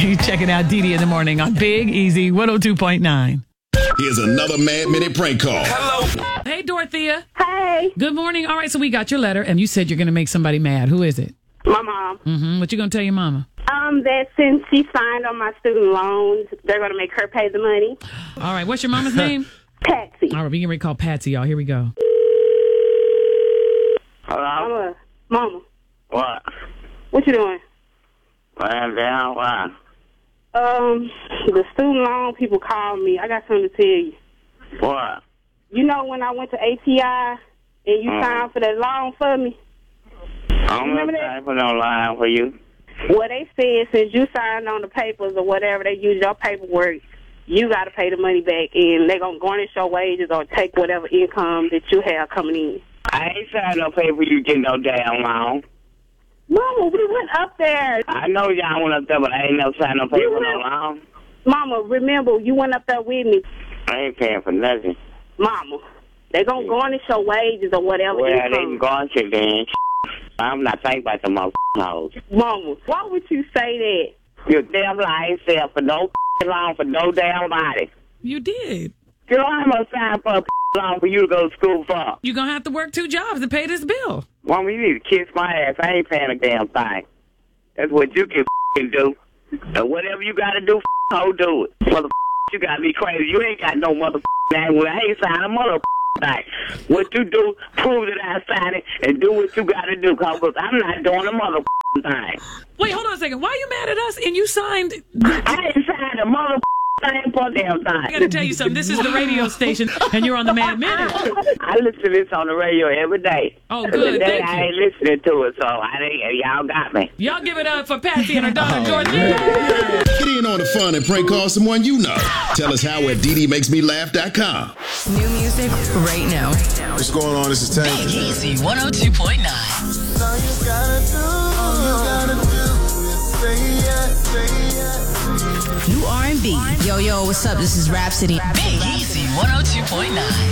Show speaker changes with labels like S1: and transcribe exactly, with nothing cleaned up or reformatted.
S1: You checking out Dee Dee in the morning on Big Easy one oh two point nine.
S2: Here's another Mad Minute prank call.
S1: Hello. Hey, Dorothea.
S3: Hey.
S1: Good morning. All right, so we got your letter, and you said you're going to make somebody mad. Who is it?
S3: My mom.
S1: Mm-hmm. What you going to tell your mama?
S3: Um, that since she signed on my student loans, they're going to make her pay the money.
S1: All right, what's your mama's name?
S3: Patsy.
S1: All right, we can recall Patsy, y'all. Here we go.
S4: Hello?
S3: Mama. Mama.
S4: What?
S3: What you doing?
S4: Laying down? Why?
S3: Um, the student loan people called me. I got something to tell you.
S4: What?
S3: You know when I went to A T I and you
S4: Mm.
S3: signed for that loan for me?
S4: I'm
S3: Remember
S4: not
S3: that?
S4: trying to put no line for you.
S3: Well, they said since you signed on the papers or whatever, they use your paperwork, you got to pay the money back, and they're going to garnish your wages or take whatever income that you have coming in.
S4: I ain't signed no paper you get no damn loan.
S3: Mama, we went up there.
S4: I know y'all went up there, but I ain't never signed no paper
S3: You
S4: no
S3: went-
S4: loan.
S3: Mama, remember, you went up there with me.
S4: I ain't paying for nothing.
S3: Mama, they're going to garnish your wages or whatever
S4: Well, they
S3: income.
S4: can go on to then. I'm not thinking about the motherfucking hoes.
S3: Mama, why would you say that?
S4: You damn lie ain't sell for no loan for no damn body.
S1: You did.
S4: Girl, I'm gonna sign for a loan for you to go to school for.
S1: You're going to have to work two jobs to pay this bill.
S4: Mama, you need to kiss my ass. I ain't paying a damn thing. That's what you can do. And whatever you gotta do, ho, do it. Mother, you gotta be crazy. You ain't got no mother thing. Well, I ain't signed a mother thing. What you do, prove that I signed it, and do what you gotta do, cause I'm not doing a mother thing.
S1: Wait, hold on a second. Why are you mad at us? And you signed...
S4: I ain't signed a mother thing for a damn thing.
S1: I got to tell you something. This is the radio station, and you're on the Mad Minute.
S4: I listen to this on the radio every day.
S1: Oh, good.
S4: Today
S1: Thank
S4: I
S1: you.
S4: ain't listening to it, so I ain't, y'all got me.
S1: Y'all give it up for Patsy and her daughter, Dorothea.
S2: Get in on the fun and prank call someone you know. Tell us how at D D makes me laugh dot com.
S5: New music right now.
S6: What's going on? This is Tank.
S5: Big Easy one oh two point nine.
S6: All you gotta do, all you gotta do is say yes, say yes.
S5: New R and B. Yo, yo, what's up? This is Rhapsody. Big Easy one oh two point nine.